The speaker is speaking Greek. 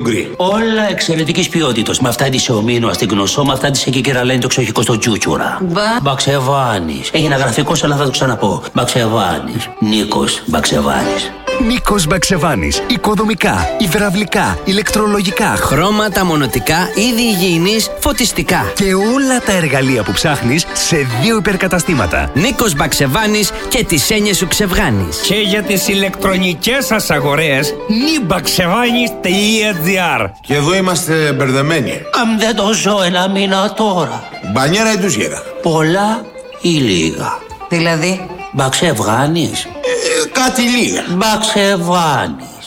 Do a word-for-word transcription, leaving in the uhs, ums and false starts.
Ούγγροι. Όλα εξαιρετικής ποιότητας. Με αυτά τη σε ομίνο στην Γνωσό, με αυτά τη σε Κικεραλένη το ξοχικό στο Τσούτσουρα. Μπα. Μπαξεβάνης. Έχει ένα γραφικό, αλλά θα το ξαναπώ. Μπαξεβάνης. Νίκος Μπαξεβάνης. Νίκος Μπαξεβάνης. Οικοδομικά, υδραυλικά, ηλεκτρολογικά, χρώματα, μονοτικά, είδη υγιεινής, φωτιστικά. Και όλα τα εργαλεία που ψάχνεις σε δύο υπερκαταστήματα. Νίκος Μπαξεβάνης και τις έννοιες σου ξεβγάνεις. Και για τις ηλεκτρονικές σας αγορές, νιμπαξεβάνης τελεία τζι άρ. Και εδώ είμαστε μπερδεμένοι. Αν δεν το ζω ένα μήνα τώρα. Μπανιέρα ή τουσιέρα. Πολλά ή λίγα. Δηλαδή. Μπαξεβάνης. Ε, κάτι λίγα. Μπαξεβάνης.